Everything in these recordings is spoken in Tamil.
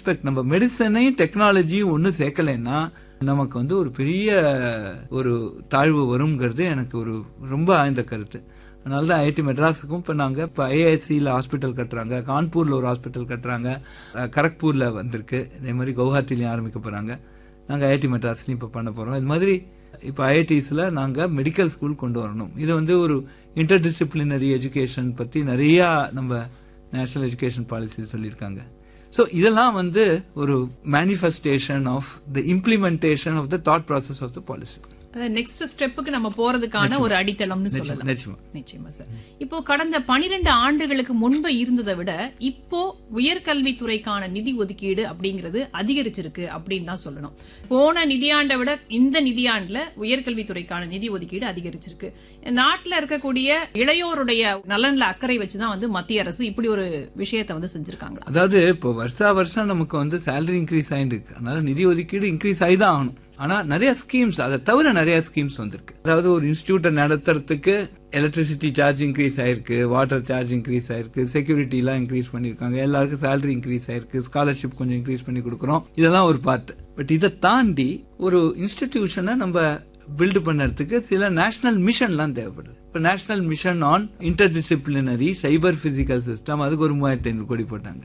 ஆஸ்பெக்ட் நம்ம மெடிசனையும் டெக்னாலஜியும் ஒன்னு சேர்க்கலைன்னா நமக்கு வந்து ஒரு பெரிய ஒரு தாழ்வு வருங்கிறது எனக்கு ஒரு ரொம்ப ஆழ்ந்த கருத்து. அதனால தான் ஐஐடி மெட்ராஸுக்கும் இப்போ நாங்கள் இப்போ ஐஐசியில் ஹாஸ்பிட்டல் கட்டுறாங்க, கான்பூரில் ஒரு ஹாஸ்பிட்டல் கட்டுறாங்க, கரக்பூரில் வந்திருக்கு, இதே மாதிரி கவுஹாத்திலையும் ஆரம்பிக்க போகிறாங்க. நாங்கள் ஐஐடி மெட்ராஸ்லையும் இப்போ பண்ண போகிறோம். இது மாதிரி இப்போ ஐஐடிஸில் நாங்கள் மெடிக்கல் ஸ்கூல் கொண்டு வரணும். இது வந்து ஒரு இன்டர்டிசிப்ளினரி எஜுகேஷன் பற்றி நிறையா நம்ம நேஷனல் எஜுகேஷன் பாலிசி சொல்லியிருக்காங்க. ஸோ இதெல்லாம் வந்து ஒரு manifestation of the implementation of the thought process of the policy. Next ஸ்டெப்புக்கு நம்ம போறதுக்கான ஒரு அடித்தளம்னு சொல்லலாம். நிச்சயமா சார். இப்போ கடந்த 12 ஆண்டுகளுக்கு முன்பு இருந்ததை விட இப்போ உயர்கல்வித்துறைக்கான நிதி ஒதுக்கீடு அப்படிங்கிறது அதிகரிச்சிருக்கு அப்படின்னு தான் சொல்லணும். போன நிதியாண்டை விட இந்த நிதியாண்டுல உயர்கல்வித்துறைக்கான நிதி ஒதுக்கீடு அதிகரிச்சிருக்கு. நாட்டில் இருக்கக்கூடிய இளையோருடைய நலன்ல அக்கறை வச்சுதான் வந்து மத்திய அரசு இப்படி ஒரு விஷயத்தை வந்து செஞ்சிருக்காங்க. அதாவது இப்போ வருஷம் நமக்கு வந்து சேலரி இன்க்ரீஸ் ஆயிட்டு இருக்கு, அதனால நிதி ஒதுக்கீடு இன்க்ரீஸ் ஆகிதான் ஆகணும். ஆனா நிறைய ஸ்கீம்ஸ், அதை தவிர நிறைய ஸ்கீம்ஸ் வந்திருக்கு. அதாவது ஒரு இன்ஸ்டிடியூட்டை நடத்துறதுக்கு எலக்ட்ரிசிட்டி சார்ஜ் இன்க்ரீஸ் ஆயிருக்கு, வாட்டர் சார்ஜ் இன்க்ரீஸ் ஆயிருக்கு, செக்யூரிட்டி எல்லாம் இன்க்ரீஸ் பண்ணிருக்காங்க, எல்லாருக்கும் சேலரி இன்க்ரீஸ் ஆயிருக்கு, ஸ்காலர்ஷிப் கொஞ்சம் இன்க்ரீஸ் பண்ணி கொடுக்கறோம், இதெல்லாம் ஒரு பார்ட். பட் இதை தாண்டி ஒரு இன்ஸ்டிடியூஷனை நம்ம பில்டு பண்ணறதுக்கு சில நேஷனல் மிஷன்லாம் தேவைப்படுது. இப்போ national mission on interdisciplinary cyber physical system, அதுக்கு ஒரு 3500 கோடி போட்டாங்க.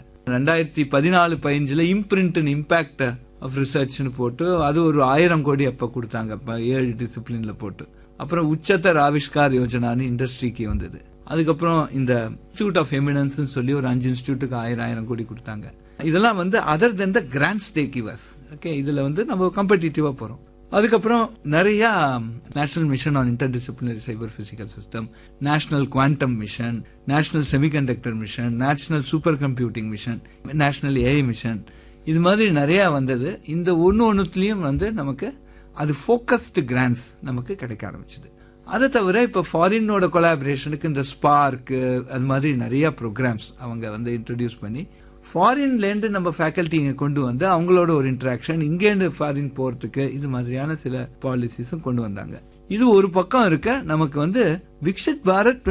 2014-15 இம்பிரிண்ட் அண்ட் இம்பாக்ட் ஆஃப் ரிசர்ச்னு போட்டு அது ஒரு 1000 கோடி அப்ப கொடுத்தாங்க, 7 டிசிப்ளின்ல போட்டு. அப்புறம் உச்சத்தர் ஆவிஷ்கார் யோஜனான்னு இண்டஸ்ட்ரிக்கு வந்தது. அதுக்கப்புறம் இந்த இன்ஸ்டிடியூட் ஆஃப் எமினன்ஸ் சொல்லி ஒரு 5 இன்ஸ்டிடியூட்டுக்கு 1000 கோடி கொடுத்தாங்க. இதெல்லாம் வந்து அதர் தென் த கிராண்ட் ஸ்டேக் கிவர்ஸ். ஓகே, இதுல வந்து நம்ம காம்படிட்டிவா போறோம். அதுக்கப்புறம் நிறைய national mission on interdisciplinary cyber physical system, national quantum mission, national semiconductor mission, national super computing mission, national AI mission, இது மாதிரி நிறைய வந்தது. இந்த ஒன்னுலயும் வந்து நமக்கு அது போக்கஸ்டு கிராண்ட்ஸ் நமக்கு கிடைக்க ஆரம்பிச்சது. அதை தவிர இப்ப ஃபாரினோட கொலாபரேஷனுக்கு இந்த ஸ்பார்க் அது மாதிரி நிறைய ப்ரோக்ராம்ஸ் அவங்க வந்து இன்ட்ரோடியூஸ் பண்ணி ஃபாரின்ல இருந்து நம்ம ஃபேக்கல்டி இங்க கொண்டு வந்து அவங்களோட ஒரு இன்டராக்ஷன், இங்கேருந்து ஃபாரின் போறதுக்கு இது மாதிரியான சில பாலிசிஸும் கொண்டு வந்தாங்க. இது ஒரு பக்கம் இருக்க, நமக்கு வந்து விக்ஷித் பாரத்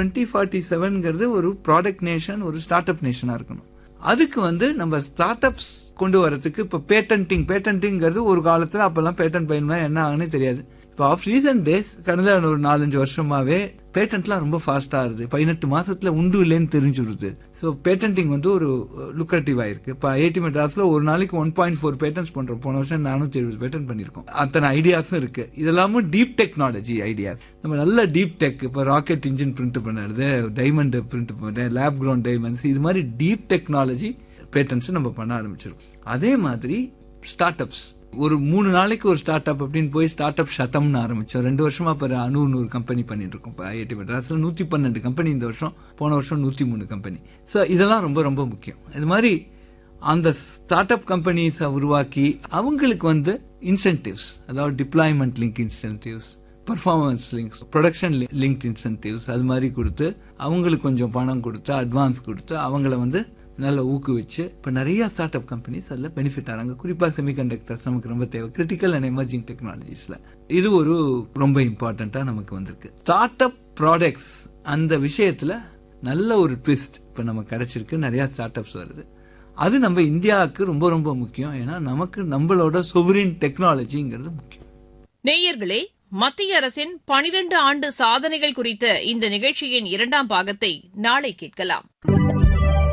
2047 ஒரு ப்ராடக்ட் நேஷன், ஒரு ஸ்டார்ட் அப் நேஷனா இருக்கணும். அதுக்கு வந்து நம்ம ஸ்டார்ட் அப்ஸ் கொண்டு வரதுக்கு இப்ப பேட்டன்டிங்கிறது ஒரு காலத்துல அப்பெல்லாம் பேட்டன்ட் பயனா என்ன ஆகுன்னு தெரியாது. இப்போ ஆஃப் ரீசன்ட் டேஸ் கடந்த ஒரு 4-5 வருஷமாவே பேட்டன்ட்லாம் ரொம்ப ஃபாஸ்டா ஆகுது. 18 மாசத்துல உண்டு இல்லைன்னு தெரிஞ்சுருது. ஸோ பேட்டன்டிங் வந்து ஒரு லுக்ரேட்டிவ் ஆயிருக்கு. இப்போ ஐஐடி மெட்ராஸ்ல ஒரு நாளைக்கு 1.4 பேட்டன்ஸ் பண்றோம். போன வருஷம் 470 பேட்டன் பண்ணிருக்கோம். அத்தனை ஐடியாஸும் இருக்கு. இதெல்லாமும் டீப் டெக்னாலஜி ஐடியாஸ். நம்ம நல்ல டீப் டெக், இப்போ ராக்கெட் இன்ஜின் பிரிண்ட் பண்ணுறது, டைமண்ட் பிரிண்ட் பண்ணுறது, லேப் கிரவுண்ட் டைமண்ட்ஸ், இது மாதிரி டீப் டெக்னாலஜி பேட்டன்ஸ் நம்ம பண்ண ஆரம்பிச்சிருக்கோம். அதே மாதிரி ஸ்டார்ட் அப்ஸ், ஒரு 3 நாளைக்கு ஒரு ஸ்டார்ட் அப் அப்படின்னு போய் ஸ்டார்ட் அப் சதம்னு ஆரம்பிச்சோம். 2 வருஷமா 100 கம்பெனி பண்ணிட்டு இருக்கோம். ஐஐடி மெட்ராஸ்ல 112 கம்பெனி இந்த வருஷம், போன வருஷம் 103 கம்பெனி. ஸோ இதெல்லாம் ரொம்ப ரொம்ப முக்கியம். இது மாதிரி அந்த ஸ்டார்ட் அப் கம்பெனிஸை உருவாக்கி அவங்களுக்கு வந்து இன்சென்டிவ்ஸ், அதாவது deployment link incentives, performance links, production link incentives, அது மாதிரி கொடுத்து அவங்களுக்கு கொஞ்சம் பணம் கொடுத்து அட்வான்ஸ் கொடுத்து அவங்கள வந்து நல்லா ஊக்குவிச்சு இப்ப நிறைய ஸ்டார்ட் அப் கம்பெனிஸ் அதுல பெனிஃபிட் ஆறாங்க. குறிப்பா செமிகண்டக்டர்ஸ் நமக்கு ரொம்ப தேவை, கிரிட்டிக்கல் அண்ட் எமர்ஜிங் டெக்னாலஜிஸ்ல. இது ஒரு ரொம்ப இம்பார்ட்டன்டா நமக்கு வந்திருக்கு. ஸ்டார்ட் அப் ப்ராடக்ட்ஸ் அந்த விஷயத்துல நல்ல ஒரு ட்விஸ்ட் இப்ப நமக்கு கிடைச்சிருக்கு. நிறைய ஸ்டார்ட் அப்ஸ் வருது. அது நம்ம இந்தியாவுக்கு ரொம்ப ரொம்ப முக்கியம். ஏன்னா நமக்கு நம்மளோட சொவரின் டெக்னாலஜிங்கிறது முக்கியம். நேயர்களே, மத்திய அரசின் 12 ஆண்டு சாதனைகள் குறித்த இந்த நிகழ்ச்சியின் 2ஆம் பாகத்தை நாளை கேட்கலாம்.